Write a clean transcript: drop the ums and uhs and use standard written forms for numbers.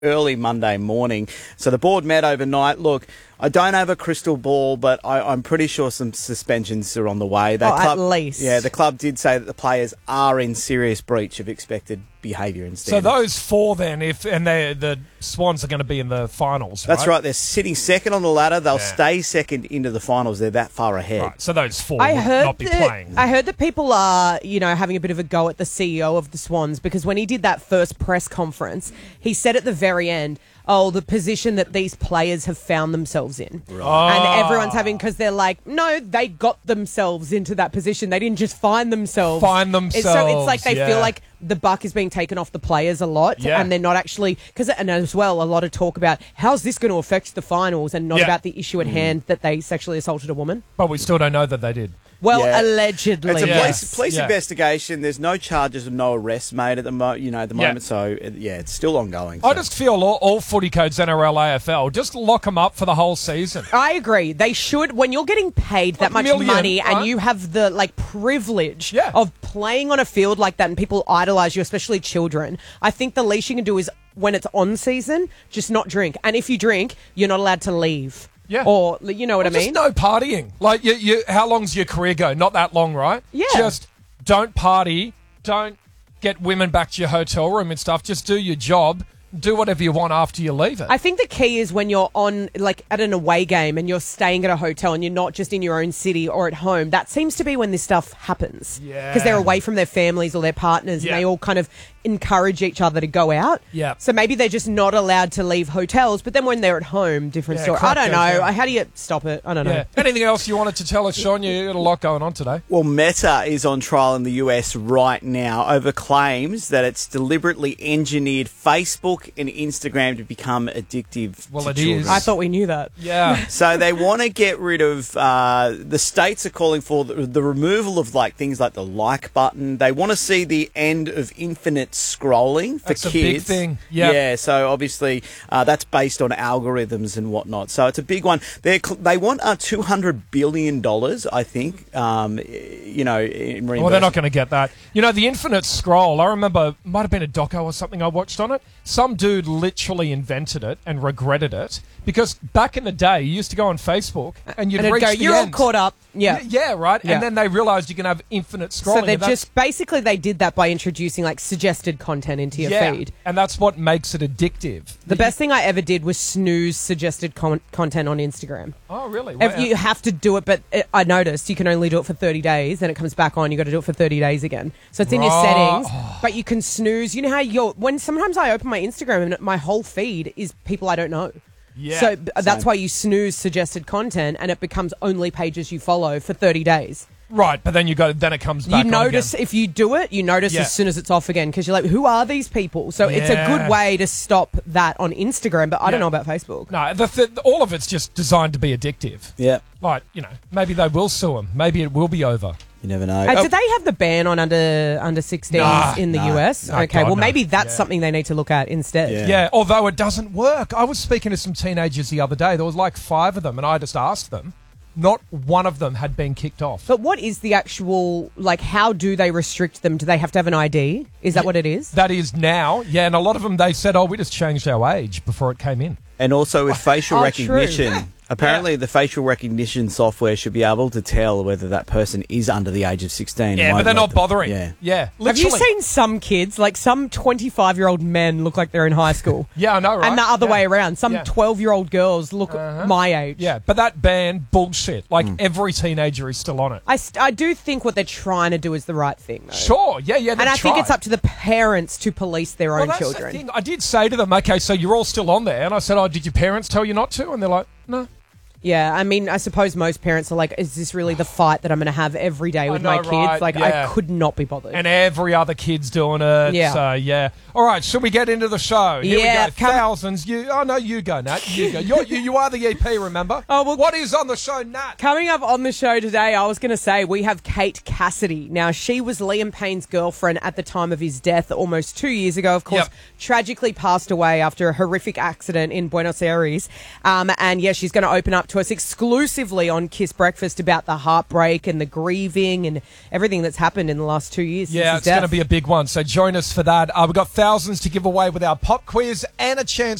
early Monday morning. So the board met overnight. Look, I don't have a crystal ball, but I'm pretty sure some suspensions are on the way. At least. Yeah, the club did say that the players are in serious breach of expected behaviour and So standards. those four then, the Swans are going to be in the finals, That's right. They're sitting second on the ladder. They'll stay second into the finals. They're that far ahead. Right, so those four I will heard not be playing. I heard that people are, having a bit of a go at the CEO of the Swans because when he did that first press conference, he said at the very end, the position that these players have found themselves in. Right. And everyone's having, because they're like, no, they got themselves into that position. They didn't just find themselves. So it's like they feel like the buck is being taken off the players a lot and they're not actually, and as well, a lot of talk about how's this going to affect the finals and not about the issue at hand that they sexually assaulted a woman. But we still don't know that they did. Well, allegedly. It's a police investigation. There's no charges and no arrests made at the moment. So, it's still ongoing. So. I just feel all footy codes, NRL, AFL, just lock them up for the whole season. I agree. They should, when you're getting paid that much money and you have the privilege of playing on a field like that and people idolise you, especially children, I think the least you can do is when it's on season, just not drink. And if you drink, you're not allowed to leave. Yeah. Or, you know what I mean? Just no partying. Like, how long's your career go? Not that long, right? Yeah. Just don't party. Don't get women back to your hotel room and stuff. Just do your job. Do whatever you want after you leave it. I think the key is when you're on, at an away game and you're staying at a hotel and you're not just in your own city or at home, that seems to be when this stuff happens. Yeah. Because they're away from their families or their partners and they all kind of encourage each other to go out. Yeah. So maybe they're just not allowed to leave hotels, but then when they're at home, different story. I don't know. How do you stop it? I don't know. Anything else you wanted to tell us, Sean? You got a lot going on today. Well, Meta is on trial in the US right now over claims that it's deliberately engineered Facebook and Instagram to become addictive Well, to it children. is. I thought we knew that. Yeah. So they want to get rid of, the states are calling for the removal of things like the like button. They want to see the end of infinite scrolling for That's kids. a big thing. Yep. Yeah, so obviously that's based on algorithms and whatnot. So it's a big one. They want $200 billion, I think, in reimbursement. Well, they're not going to get that. The infinite scroll, I remember, might have been a doco or something I watched on it. Some dude literally invented it and regretted it because back in the day, you used to go on Facebook and you'd reach the you're end. all caught up. Yeah. Yeah, right? Yeah. And then they realised you can have infinite scrolling. So they did that by introducing suggested content into your feed. And that's what makes it addictive. The best thing I ever did was snooze suggested content on Instagram. Oh, really? If you have to do it, but I noticed you can only do it for 30 days, then it comes back on. You got to do it for 30 days again. So it's in your settings, but you can snooze. You know how when sometimes I open my Instagram and my whole feed is people I don't know. Yeah. So that's why you snooze suggested content, and it becomes only pages you follow for 30 days. Right, but then then it comes back. You notice if you do it, as soon as it's off again because you're like, who are these people? So it's a good way to stop that on Instagram, but I don't know about Facebook. No, all of it's just designed to be addictive. Yeah. Like, maybe they will sue them. Maybe it will be over. You never know. Did they have the ban on under 16s in the US? No, okay, God, maybe that's something they need to look at instead. Yeah, although it doesn't work. I was speaking to some teenagers the other day. There was 5 of them, and I just asked them. Not one of them had been kicked off. But what is the actual, how do they restrict them? Do they have to have an ID? Is that what it is? That is now, yeah, and a lot of them, they said, we just changed our age before it came in. And also with facial recognition. True. Apparently, the facial recognition software should be able to tell whether that person is under the age of 16. Yeah, but they're not bothering. Yeah. Literally. Have you seen some kids, some 25-year-old men look like they're in high school? Yeah, I know, right? And the other way around. Some 12-year-old girls look my age. Yeah, but that ban, bullshit. Every teenager is still on it. I do think what they're trying to do is the right thing, though. Sure, yeah. And I think it's up to the parents to police their own children. The thing. I did say to them, okay, so you're all still on there. And I said, did your parents tell you not to? And they're like, no. Yeah, I mean, I suppose most parents are like, is this really the fight that I'm going to have every day with my kids? Right? I could not be bothered. And every other kid's doing it. Yeah. So, yeah. All right, should we get into the show? Here we go. Thousands. You go, Nat. You go. You are the EP, remember? Oh, well, what is on the show, Nat? Coming up on the show today, I was going to say we have Kate Cassidy. Now, she was Liam Payne's girlfriend at the time of his death almost 2 years ago. Of course, tragically passed away after a horrific accident in Buenos Aires. And, she's going to open up to us exclusively on Kiss Breakfast about the heartbreak and the grieving and everything that's happened in the last 2 years. Yeah, it's going to be a big one. So join us for that. We've got thousands to give away with our pop quiz and a chance